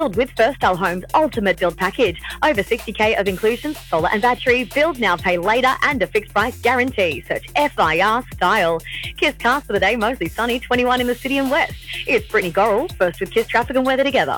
Build with First Style Homes Ultimate Build Package. Over 60k of inclusions, solar and battery, build now, pay later, and a fixed price guarantee. Search FIR Style. Kiss cast for the day, mostly sunny, 21 in the city and west. It's Brittany Gorrell, first with Kiss traffic and weather together.